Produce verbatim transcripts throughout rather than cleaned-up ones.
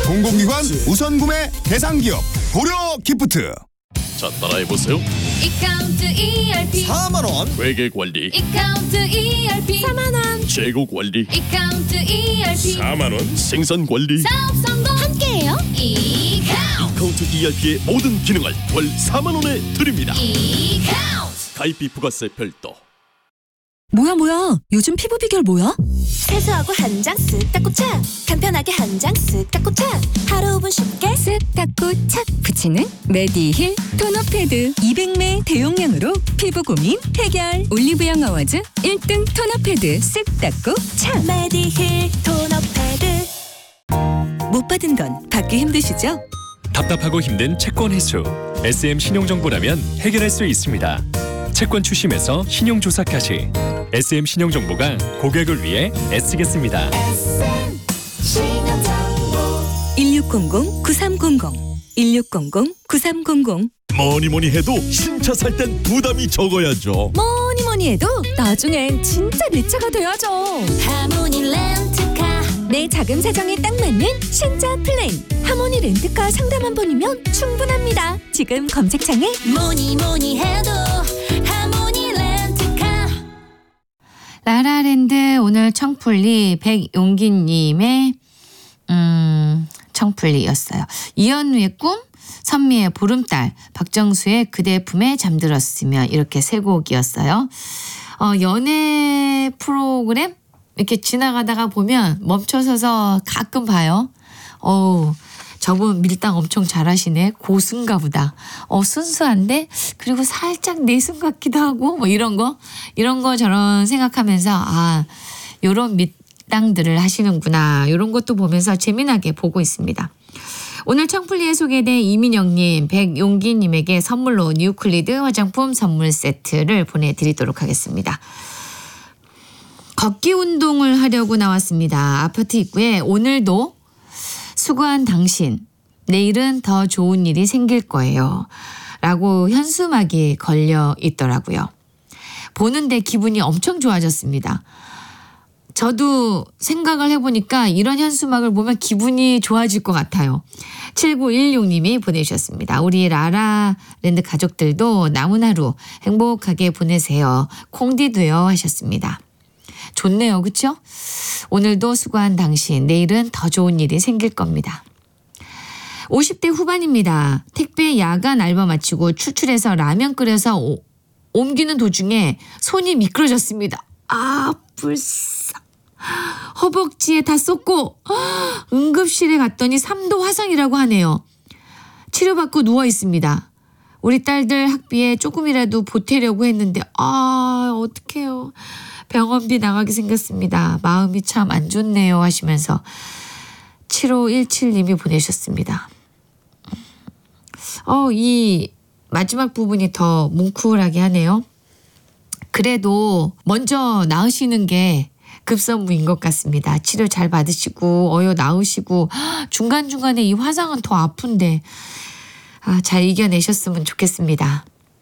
공공기관 우선구매 대상기업 고려기프트. 자, 따라해보세요. 이카운트 이알피 사만 원. 회계관리, 이카운트 이알피 사만 원 재고관리, 이카운트 이알피 사만 원. 생산관리, 사업 성공 함께해요. 이카운트 카운트 이알피의 모든 기능을 월 사만 원에 드립니다. 이카운트 가입비 부가세 별도. 뭐야 뭐야 요즘 피부 비결 뭐야? 세수하고 한 장 쓱 닦고 착 간편하게 한 장 쓱 닦고 착 하루 오 분 쉽게 쓱 닦고 착 붙이는 메디힐 토너 패드 이백 매 대용량으로 피부 고민 해결. 올리브영 어워즈 일 등 토너 패드 쓱 닦고 착. 메디힐 토너 패드. 못 받은 건 받기 힘드시죠? 답답하고 힘든 채권 회수. 에스엠 신용정보라면 해결할 수 있습니다. 채권 추심에서 신용조사까지 에스엠 신용정보가 고객을 위해 애쓰겠습니다. 일육공공 구삼공공 일육공공 구삼공공. 뭐니 뭐니 해도 신차 살 땐 부담이 적어야죠. 뭐니 뭐니 해도 나중엔 진짜 내 차가 돼야죠. 하모니 렌트카. 내 자금 사정에 딱 맞는 신차 플랜. 하모니 렌트카 상담 한 번이면 충분합니다. 지금 검색창에 뭐니 뭐니 해도 하모니 렌트카. 라라랜드 오늘 청풀리 백용기님의 음 청풀리였어요. 이현우의 꿈, 선미의 보름달, 박정수의 그대 품에 잠들었으면, 이렇게 세 곡이었어요. 어, 연애 프로그램 이렇게 지나가다가 보면 멈춰서서 가끔 봐요. 어우, 저분 밀당 엄청 잘하시네. 고수인가 보다. 어, 순수한데 그리고 살짝 내숭 같기도 하고 뭐 이런 거 이런 거 저런 생각하면서 아, 요런 밀당들을 하시는구나. 이런 것도 보면서 재미나게 보고 있습니다. 오늘 청풀리에 소개된 이민영님, 백용기님에게 선물로 뉴클리드 화장품 선물 세트를 보내드리도록 하겠습니다. 걷기 운동을 하려고 나왔습니다. 아파트 입구에 오늘도 수고한 당신, 내일은 더 좋은 일이 생길 거예요. 라고 현수막이 걸려 있더라고요. 보는데 기분이 엄청 좋아졌습니다. 저도 생각을 해보니까 이런 현수막을 보면 기분이 좋아질 것 같아요. 칠구일육님이 보내주셨습니다. 우리 라라랜드 가족들도 남은 하루 행복하게 보내세요. 콩디도요 하셨습니다. 좋네요. 그렇죠? 오늘도 수고한 당신, 내일은 더 좋은 일이 생길 겁니다. 오십 대 후반입니다. 택배 야간 알바 마치고 출출해서 라면 끓여서 오, 옮기는 도중에 손이 미끄러졌습니다. 아, 불쌍. 허벅지에 다 쏟고 응급실에 갔더니 삼 도 화상이라고 하네요. 치료받고 누워 있습니다. 우리 딸들 학비에 조금이라도 보태려고 했는데 아, 어떡해요. 병원비 나가게 생겼습니다. 마음이 참 안 좋네요 하시면서 칠오일칠님이 보내셨습니다. 어, 이 마지막 부분이 더 뭉클하게 하네요. 그래도 먼저 나으시는 게 급선무인 것 같습니다. 치료 잘 받으시고 어여 나으시고 중간중간에 이 화상은 더 아픈데 아, 잘 이겨내셨으면 좋겠습니다.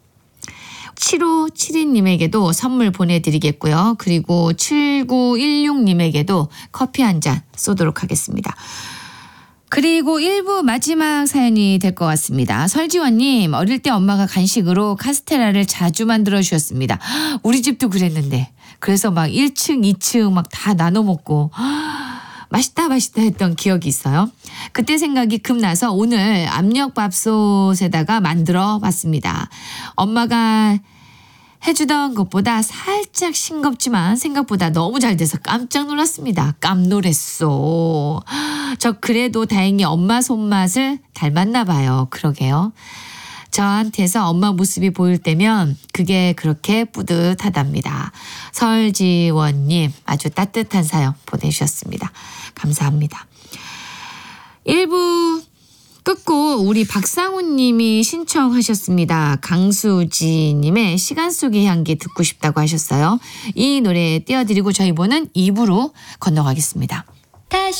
칠오칠이님에게도 선물 보내드리겠고요. 그리고 칠구일육님에게도 커피 한 잔 쏘도록 하겠습니다. 그리고 일 부 마지막 사연이 될 것 같습니다. 설지원님, 어릴 때 엄마가 간식으로 카스테라를 자주 만들어 주셨습니다. 우리 집도 그랬는데 그래서 막 일 층, 이 층 막 다 나눠 먹고 맛있다 맛있다 했던 기억이 있어요. 그때 생각이 급나서 오늘 압력밥솥에다가 만들어 봤습니다. 엄마가 해주던 것보다 살짝 싱겁지만 생각보다 너무 잘 돼서 깜짝 놀랐습니다. 깜놀했어. 저 그래도 다행히 엄마 손맛을 닮았나 봐요. 그러게요. 저한테서 엄마 모습이 보일 때면 그게 그렇게 뿌듯하답니다. 설지원님, 아주 따뜻한 사연 보내주셨습니다. 감사합니다. 일 부 끝곡 우리 박상훈님이 신청하셨습니다. 강수지님의 시간 속의 향기 듣고 싶다고 하셨어요. 이 노래 띄워드리고 저희 보는 이 부로 건너가겠습니다. 다시